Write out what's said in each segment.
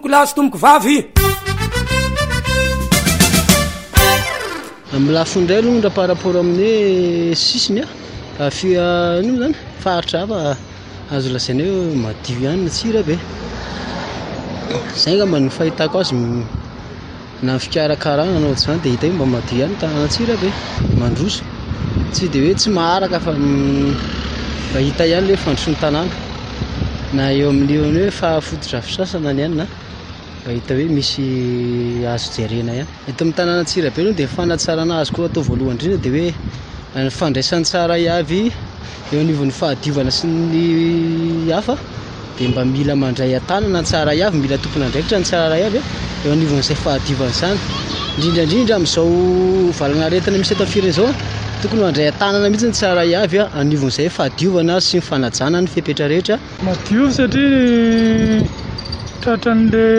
tomboko lahy sy tomboko vavy. Amin'ny lafo indray aloha raha par rapport amin'ny sisiny afia ino zany faritra hafa azo lasaina hoe madio ihany tsira be. Zay ngamba ny fahitako azy na fikarakarana anao zany dia hita hoe mba madio ihany tanàna tsira be mandroso tsy dia hoe tsy maharaka fa mba hita ihany ilay fandrosoan'ny tanàna na eo amin'io hoe fahafototra fisasana ny ihany na mba hita hoe misy azo jerena ihany. Eto amin'ny tanàna tsira be dia fanatsarana azy koa atao voalohany indrindra dia hoe ny fandraisany tsara avy eo anivon'ny fahadiovana sy ny hafa dia mba mila mandray an-tanana ny tsara avy, mila tompona andraikitra ny tsara avy eo anivon'izay fahadiovana izany. Indrindra amin'izao valanaretina misy eto amin'ny firenena izao tokony mandray an-tanana mihitsy ny tsara avy anivon'izay fahadiovana sy ny fanajana ny fepetra rehetra. Madio satria tratran'le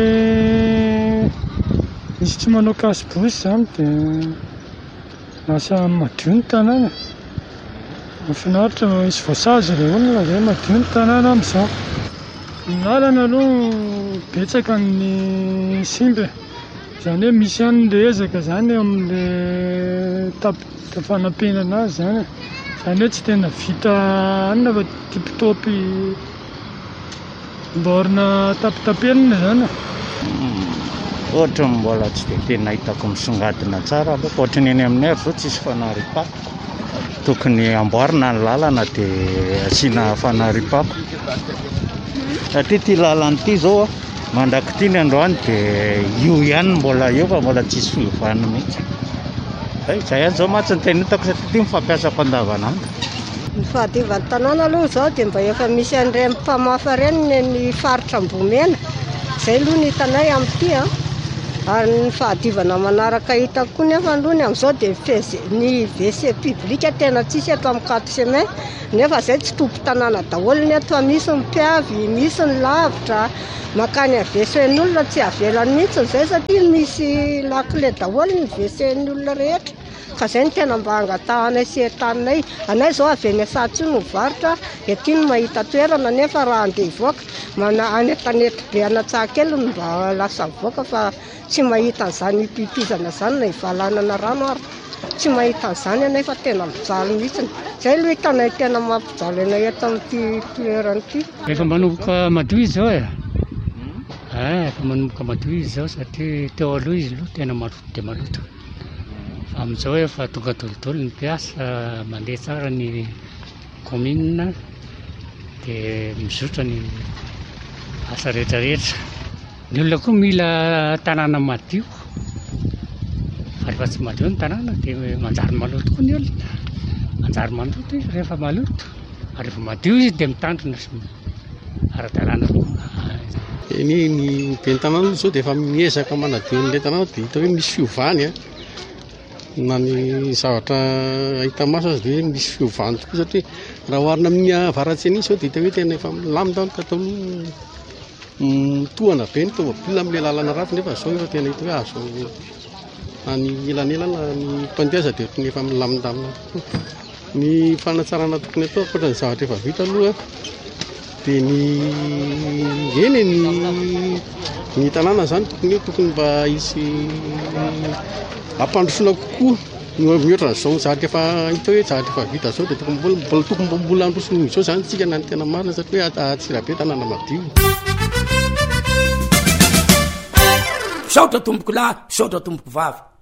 misy tsy manao kasibosy zany dia lasa madio ny tanàna. Mahafinaritra misy voasazy ilay olona izay madio ny tanàna amin'izao. Ny lalana aloha betsaka ny simba izany hoe misy ihany ilay ezaka izany eo amin'ilay fanampenana azy izany hoe tsy tena vita anona fa tipitopy mborina tapitapelina zany. Ohatra mbola tsy dia tena hitako misongadina tsara fa ohatra ny eny aminay zao tsisy fanaripapo. Tokony amboarina ny lalana dia asiana fanaripapo. Satria ty lalana ity zao mandrakity ny androany dia io ihany mbola eo fa mbola tsisy fiovana mihitsy. Zay ihany zao matsy ny tena hitako satria ty mifampiasa ampandavanandro. Ny fahadiovan'ny tanàna aloha zao dia mba efa misy an'ireny mpamafa ireny ny faritra Ambomena. Zay aloha ny hitanay amin'ity ary ny fahadiovana manaraka hitako koa nefa aloha ny amin'izao dia ny WC public tena tsisy eto amin'ny 4 semaines nefa zay tsy tompo tanàna daholo ny eto, misy ny mpiavy, misy ny lavitra makany WC-n'olona tsy avelany mihitsy zay satria misy lakile daholo ny WC-n'olona rehetra. Ka zay ny tena mba angatahanay sy entaninay. Anay zao avy any Asatsy no mivarotra ety no mahita toerana nefa raha andeha hivoaka anetanety be Anatsahakely no mba lasa mivoaka fa tsy mahita an'izany pipizana zany na hivalanana rano ary tsy mahita an'izany anay fa tena mijaly mihitsy. Zay aloha hitanay tena mampijaly anay eto amin'ity toerana ity. Efa manomboka madio izy zao efa manomboka madio izy zao satria teo aloha izy aloha tena maloto dia maloto. Amin'izao efa tonga tolotolo ny mpiasa mandeha tsara ny commune dia mizotra ny asa rehetrarehetra. Ny olona koa mila tanàna madio. Rehefa tsy madio ny tanàna dia manjary maloto koa ny olona. Manjary maloto izy rehefa maloto. Ary rehefa madio izy dia mitandrina sy ara-dalàna koa. Ny ben'ny tanàna zao dia efa miezaka manadio an'ilay tanàna dia hita hoe misy fiovany na ny zavatra ahita maso azy dia misy fiovany tokoa satria raha oharina amin'ny avaratseny izao dia hita hoe tena efa milamina tatao mitohana be ny tômôbilina amin'ilay lalana ratsy nefa zao efa tena hita hoe azo any elanelana ny mpandiaza dia tena efa milamindamina tokoa. Ny fanatsarana tokony atao ankoatra ny zavatra efa vita aloha dia ny tanàna zany tokony mba hisy ampandrosoana kokoa mihoatra n'izao zavatra efa hita hoe zavatra efa vita zao dia tokony mbola androsony izao zany tsika na ny tena marina satria hoe Antsirabe tanàna madio. Saotra tomboko lahy, saotra tomboko vavy.